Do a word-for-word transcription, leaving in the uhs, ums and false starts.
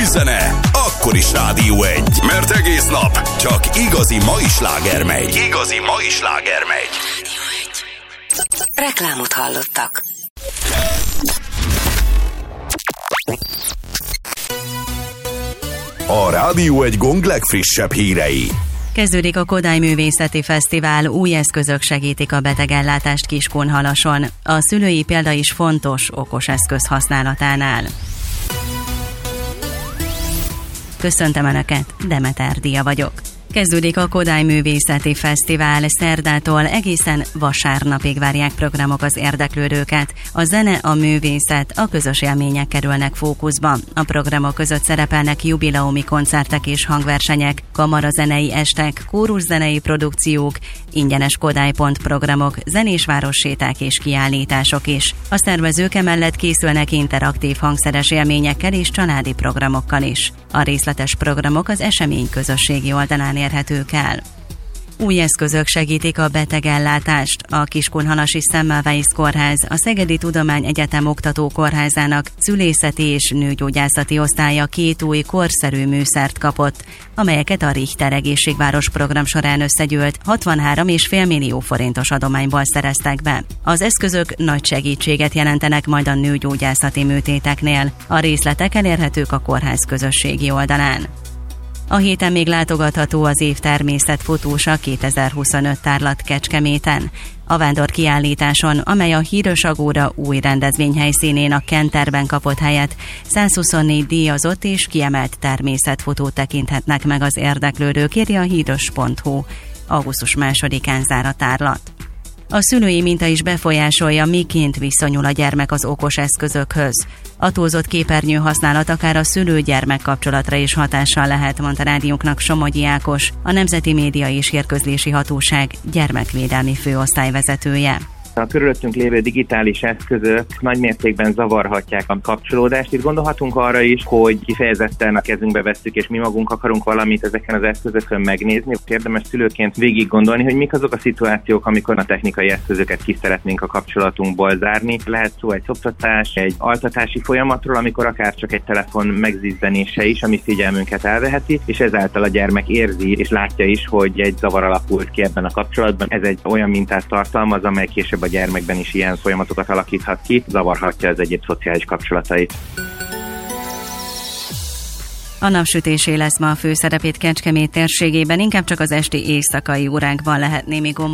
új zene, akkor is Rádió egy. Mert egész nap csak igazi mai sláger megy. Igazi mai sláger megy. Rádió egy. Reklámot hallottak. A Rádió egy Gong legfrissebb hírei. Kezdődik a Kodály Művészeti Fesztivál, új eszközök segítik a betegellátást Kiskunhalason. A szülői példa is fontos okos eszköz használatánál. Köszöntöm Önöket, Demeter Dia vagyok. Kezdődik a Kodály Művészeti Fesztivál, szerdától egészen vasárnapig várják programok az érdeklődőket. A zene, a művészet, a közös élmények kerülnek fókuszba. A programok között szerepelnek jubileumi koncertek és hangversenyek, kamarazenei estek, kóruszenei produkciók, ingyenes kodály.pont programok, zenés városséták és kiállítások is. A szervezők emellett készülnek interaktív hangszeres élményekkel és családi programokkal is. A részletes programok az esemény közösségi oldalán érhetők el. Új eszközök segítik a betegellátást. A Kiskunhalasi Semmelweis Kórház, a Szegedi Tudományegyetem Oktatókórházának szülészeti és nőgyógyászati osztálya két új korszerű műszert kapott, amelyeket a Richter Egészségváros program során összegyűlt hatvanhárom egész öt millió forintos adományból szereztek be. Az eszközök nagy segítséget jelentenek majd a nőgyógyászati műtéteknél. A részletek elérhetők a kórház közösségi oldalán. A héten még látogatható az év természetfotósa kétezer-huszonöt tárlat Kecskeméten. A vándor kiállításon, amely a Híros Agóra új rendezvényhelyszínén a Kenterben kapott helyet, százhuszonnégy díjazott és kiemelt természetfotót tekinthetnek meg az érdeklődők, írja a híros pont hu. augusztus másodikán zár a tárlat. A szülői minta is befolyásolja, miként viszonyul a gyermek az okos eszközökhöz. A túlzott képernyő használat akár a szülő-gyermek kapcsolatra is hatással lehet, mondta rádiónknak Somogyi Ákos, a Nemzeti Média és Hírközlési Hatóság gyermekvédelmi főosztályvezetője. A körülöttünk lévő digitális eszközök nagymértékben zavarhatják a kapcsolódást. Itt gondolhatunk arra is, hogy kifejezetten a kezünkbe vesszük, és mi magunk akarunk valamit ezeken az eszközökön megnézni. Érdemes szülőként végig gondolni, hogy mik azok a szituációk, amikor a technikai eszközöket ki szeretnénk a kapcsolatunkból zárni. Lehet szó egy szoptatás, egy altatási folyamatról, amikor akár csak egy telefon megzizdenése is, ami figyelmünket elveheti, és ezáltal a gyermek érzi és látja is, hogy egy zavar alakult ki ebben a kapcsolatban. Ez egy olyan mintát tartalmaz, amely később a gyermekben is ilyen folyamatokat alakíthat ki, zavarhatja az egyéb szociális kapcsolatait. A napsütésé lesz ma a főszerepét Kecskemét térségében, inkább csak az esti éjszakai órákban lehet némi gomb